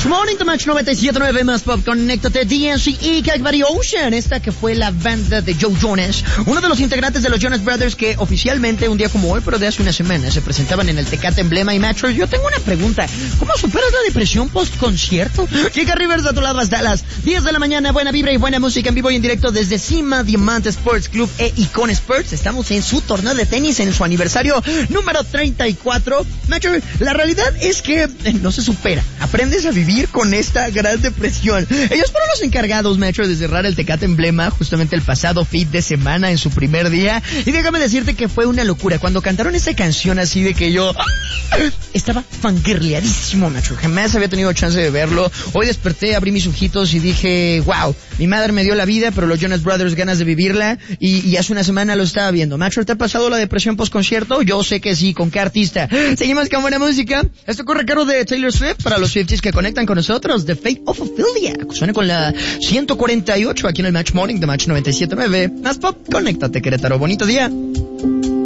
Morning, The Match 97.9 más pop, conéctate, DNCE, Calvary Ocean, esta que fue la banda de Joe Jonas, uno de los integrantes de los Jonas Brothers que oficialmente un día como hoy, pero de hace una semana, se presentaban en el Tecate Emblema y Metro. Yo tengo una pregunta, ¿cómo superas la depresión post-concierto? Chica Rivers, de tu lado hasta las 10 de la mañana, buena vibra y buena música en vivo y en directo desde Cima Diamante Sports Club e Icon Sports. Estamos en su torneo de tenis en su aniversario número 34. Metro, la realidad es que no se supera, aprendes a vivir con esta gran depresión. Ellos fueron los encargados, Metro, de cerrar el Tecate Emblema justamente el pasado fin de semana en su primer día, y déjame decirte que fue una locura cuando cantaron esa canción, así de que yo estaba fangirleadísimo, Metro. Jamás había tenido chance de verlo. Hoy desperté, abrí mis ojitos y dije, wow, mi madre me dio la vida, pero los Jonas Brothers ganas de vivirla, y hace una semana lo estaba viendo. Metro, ¿te ha pasado la depresión post-concierto? Yo sé que sí. ¿Con qué artista? Seguimos con buena música. Esto corre a cargo de Taylor Swift para los Swifties que conectan con nosotros. The Fate of Ophelia. Suena con la 148 aquí en el Match Morning de Match 97.9. Más pop, conéctate, Querétaro. Bonito día.